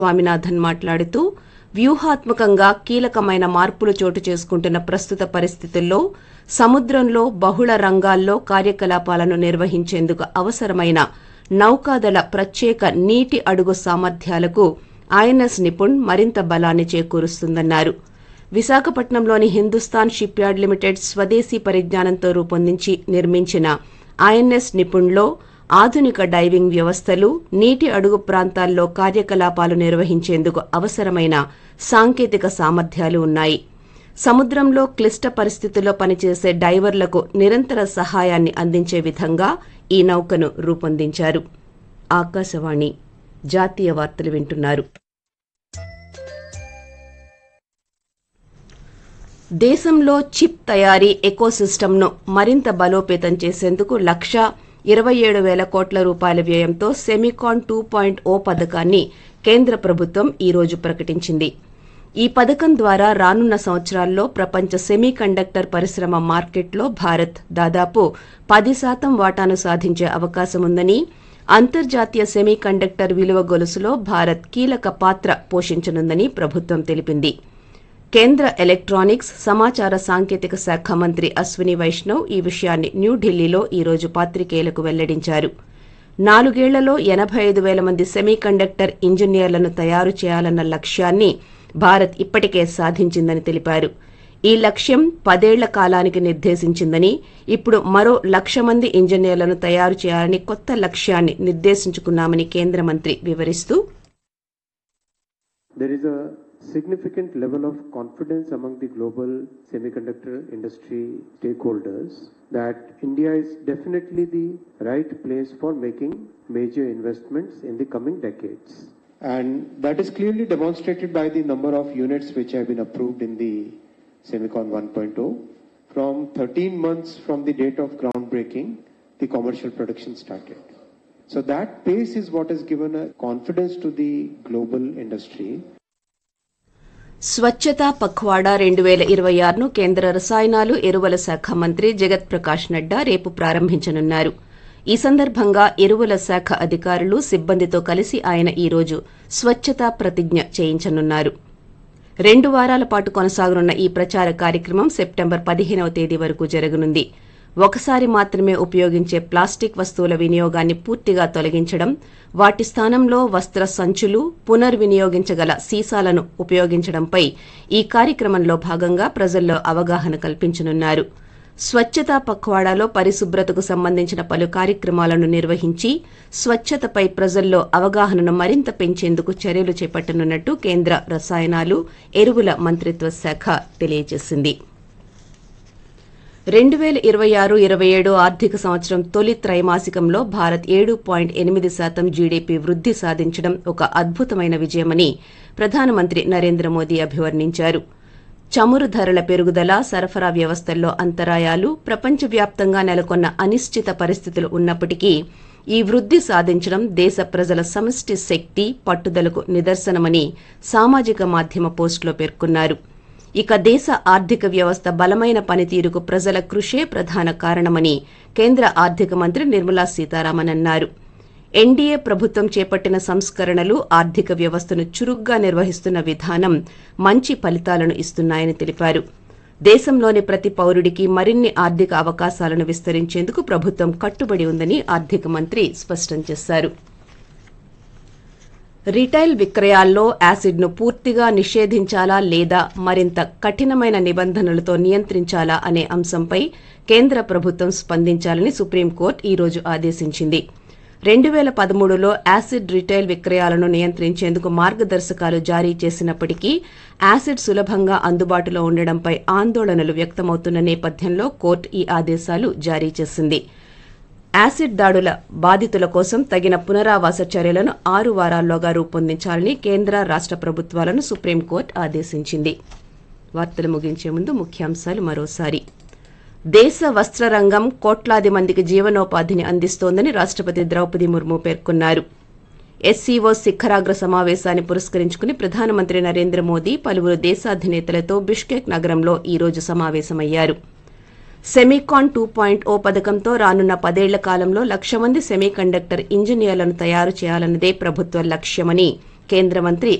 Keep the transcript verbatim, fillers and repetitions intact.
స్వామినాథన్ మాట్లాడుతూ వ్యూహాత్మకంగా కీలకమైన మార్పులు చోటు చేసుకుంటున్న ప్రస్తుత పరిస్థితుల్లో సముద్రంలో బహుళ రంగాల్లో కార్యకలాపాలను నిర్వహించేందుకు అవసరమైన నౌకాదళ ప్రత్యేక నీటి అడుగు సామర్థ్యాలకు ఐఎన్ఎస్ నిపుణ్ మరింత బలాన్ని చేకూరుస్తుందన్నారు. విశాఖపట్నంలోని హిందుస్థాన్ షిప్ యార్డ్ లిమిటెడ్ స్వదేశీ పరిజ్ఞానంతో రూపొందించి నిర్మించిన ఐఎన్ఎస్ నిపుణ్లో ఆధునిక డైవింగ్ వ్యవస్థలు, నీటి అడుగు ప్రాంతాల్లో కార్యకలాపాలు నిర్వహించేందుకు అవసరమైన సాంకేతిక సామర్థ్యాలు ఉన్నాయి. సముద్రంలో క్లిష్ట పరిస్థితుల్లో పనిచేసే డైవర్లకు నిరంతర సహాయాన్ని అందించే విధంగా ఈ నౌకను రూపొందించారు. ఆకాశవాణి జాతీయ వార్తలు వింటున్నారు. దేశంలో చిప్ తయారీ ఎకోసిస్టమ్ను మరింత బలోపేతం చేసేందుకు లక్ష ఇరవై ఏడు వేల కోట్ల రూపాయల వ్యయంతో సెమికాన్ టూ పాయింట్ ఓ పథకాన్ని కేంద్ర ప్రభుత్వం ఈ రోజు ప్రకటించింది. ఈ పథకం ద్వారా రానున్న సంవత్సరాల్లో ప్రపంచ సెమీకండక్టర్ పరిశ్రమ మార్కెట్లో భారత్ దాదాపు పది శాతం వాటాను సాధించే అవకాశముందని, అంతర్జాతీయ సెమీకండక్టర్ విలువ గొలుసులో భారత్ కీలక పాత్ర పోషించనుందని ప్రభుత్వం తెలిపింది. కేంద్ర ఎలక్ట్రానిక్స్, సమాచార సాంకేతిక శాఖ మంత్రి అశ్విని వైష్ణవ్ ఈ విషయాన్ని న్యూఢిల్లీలో ఈ రోజు పాత్రికేయులకు వెల్లడించారు. నాలుగేళ్లలో ఎనభై ఐదు వేల మంది సెమీకండక్టర్ ఇంజనీర్లను తయారు చేయాలన్న లక్ష్యాన్ని భారత్ ఇప్పటికే సాధించిందని తెలిపారు. ఈ లక్ష్యం పదేళ్ల కాలానికి నిర్దేశించిందని, ఇప్పుడు మరో లక్ష మంది ఇంజనీర్లను తయారు చేయాలని కొత్త లక్ష్యాన్ని నిర్దేశించుకున్నామని కేంద్ర మంత్రి వివరిస్తూ, significant level of confidence among the global semiconductor industry stakeholders that India is definitely the right place for making major investments in the coming decades. And that is clearly demonstrated by the number of units which have been approved in the Semicon one point oh. From thirteen months from the date of groundbreaking, the commercial production started. So that pace is what has given a confidence to the global industry. స్వచ్ఛతా పఖ్వాడా రెండు వేల ఇరవై ఆరును కేంద్ర రసాయనాలు, ఎరువుల శాఖ మంత్రి జగత్ ప్రకాష్ నడ్డా రేపు ప్రారంభించనున్నారు. ఈ సందర్భంగా ఎరువుల శాఖ అధికారులు, సిబ్బందితో కలిసి ఆయన ఈ రోజు స్వచ్ఛతా ప్రతిజ్ఞ చేయించనున్నారు. రెండు వారాల పాటు కొనసాగనున్న ఈ ప్రచార కార్యక్రమం సెప్టెంబర్ పదిహేనవ తేదీ వరకు జరగనుంది. ఒకసారి మాత్రమే ఉపయోగించే ప్లాస్టిక్ వస్తువుల వినియోగాన్ని పూర్తిగా తొలగించడం, వాటి స్థానంలో వస్త్ర సంచులు, పునర్వినియోగించగల సీసాలను ఉపయోగించడంపై ఈ కార్యక్రమంలో భాగంగా ప్రజల్లో అవగాహన కల్పించనున్నారు. స్వచ్ఛతా పఖ్వాడాలో పరిశుభ్రతకు సంబంధించిన పలు కార్యక్రమాలను నిర్వహించి స్వచ్ఛతపై ప్రజల్లో అవగాహనను మరింత పెంచేందుకు చర్యలు చేపట్టనున్నట్టు కేంద్ర రసాయనాలు, ఎరువుల మంత్రిత్వ శాఖ తెలియజేసింది. రెండు వేల ఇరవై ఆరు ఇరవై ఏడు ఆర్థిక సంవత్సరం తొలి త్రైమాసికంలో భారత్ ఏడు పాయింట్ ఎనిమిది శాతం జీడీపీ వృద్ధి సాధించడం ఒక అద్భుతమైన విజయమని ప్రధానమంత్రి నరేంద్ర మోదీ అభివర్ణించారు. చమురు ధరల పెరుగుదల, సరఫరా వ్యవస్థల్లో అంతరాయాలు, ప్రపంచవ్యాప్తంగా నెలకొన్న అనిశ్చిత పరిస్థితులు ఉన్నప్పటికీ ఈ వృద్ధి సాధించడం దేశ ప్రజల సమష్టి శక్తి, పట్టుదలకు నిదర్శనమని సామాజిక మాధ్యమ పోస్టులో పేర్కొన్నారు. ఇక దేశ ఆర్థిక వ్యవస్థ బలమైన పనితీరుకు ప్రజల కృషే ప్రధాన కారణమని కేంద్ర ఆర్థిక మంత్రి నిర్మలా సీతారామన్ అన్నారు. ఎన్డీఏ ప్రభుత్వం చేపట్టిన సంస్కరణలు ఆర్థిక వ్యవస్థను చురుగ్గా నిర్వహిస్తున్న విధానం మంచి ఫలితాలను ఇస్తున్నాయని తెలిపారు. దేశంలోని ప్రతి పౌరుడికి మరిన్ని ఆర్థిక అవకాశాలను విస్తరించేందుకు ప్రభుత్వం కట్టుబడి ఉందని ఆర్థిక మంత్రి స్పష్టం చేశారు. రిటైల్ విక్రయాల్లో యాసిడ్ను పూర్తిగా నిషేధించాలా లేదా మరింత కఠినమైన నిబంధనలతో నియంత్రించాలా అనే అంశంపై కేంద్ర ప్రభుత్వం స్పందించాలని సుప్రీంకోర్టు ఈ రోజు ఆదేశించింది. రెండు వేల పదమూడులో యాసిడ్ రిటైల్ విక్రయాలను నియంత్రించేందుకు మార్గదర్శకాలు జారీ చేసినప్పటికీ యాసిడ్ సులభంగా అందుబాటులో ఉండడంపై ఆందోళనలు వ్యక్తమవుతున్న నేపథ్యంలో కోర్టు ఈ ఆదేశాలు జారీ చేసింది. యాసిడ్ దాడుల బాధితుల కోసం తగిన పునరావాస చర్యలను ఆరు వారాల్లోగా రూపొందించాలని కేంద్ర, రాష్ట ప్రభుత్వాలను సుప్రీంకోర్టు ఆదేశించింది. వార్తలు ముగించే ముందు ముఖ్యాంశాలు మరోసారి. దేశ వస్త్ర రంగం కోట్లాది మందికి జీవనోపాధిని అందిస్తోందని రాష్టపతి ద్రౌపది ముర్ము పేర్కొన్నారు. ఎస్సీఓ శిఖరాగ్ర సమావేశాన్ని పురస్కరించుకుని ప్రధానమంత్రి నరేంద్ర మోదీ పలువురు దేశాధినేతలతో బిష్కెక్ నగరంలో ఈ రోజు సమావేశమయ్యారు. సెమికాన్ టూ పాయింట్ ఓ పథకంతో రానున్న పదేళ్ల కాలంలో లక్ష మంది సెమీకండక్టర్ ఇంజనీర్లను తయారు చేయాలన్నదే ప్రభుత్వ లక్ష్యమని కేంద్ర మంత్రి